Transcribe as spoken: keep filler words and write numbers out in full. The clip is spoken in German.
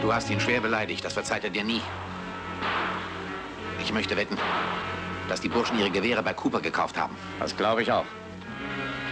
Du hast ihn schwer beleidigt, das verzeiht er dir nie. Ich möchte wetten, dass die Burschen ihre Gewehre bei Cooper gekauft haben. Das glaube ich auch.